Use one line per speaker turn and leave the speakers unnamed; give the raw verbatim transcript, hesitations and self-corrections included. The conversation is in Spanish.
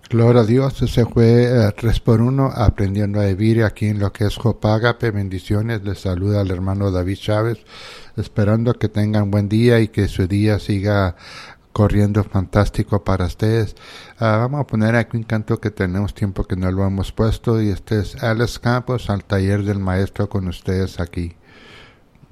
Gloria a Dios, ese fue eh, tres por uno, aprendiendo a vivir aquí en lo que es Jopágape. Bendiciones, les saluda el hermano David Chávez, esperando que tengan buen día y que su día siga corriendo fantástico para ustedes. Uh, vamos a poner aquí un canto que tenemos tiempo que no lo hemos puesto, y este es Alex Campos, al taller del maestro, con ustedes aquí.